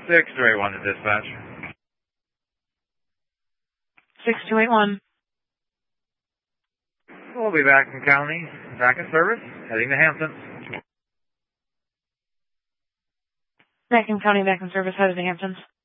6281 to dispatch. 6281. We'll be back in county, back in service, heading to Hampton. Back in county, back in service, headed to Hamptons.